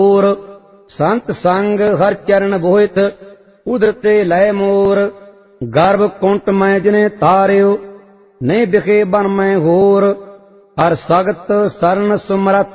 संत संग हर चरण बोहित उधरते लय मोर। गर्भ कुंट मैं जिने तारियो नहीं बिखे बन मैं होर। हर सगत सरन सुमरत